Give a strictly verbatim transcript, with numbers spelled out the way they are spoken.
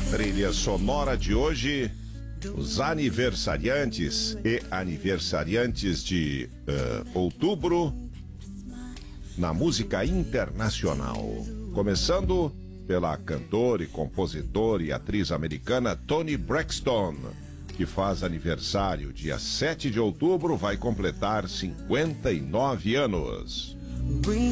Trilha sonora de hoje, os aniversariantes e aniversariantes de uh, outubro na música internacional. Começando pela cantora e compositora e atriz americana Toni Braxton, que faz aniversário dia sete de outubro, vai completar cinquenta e nove anos.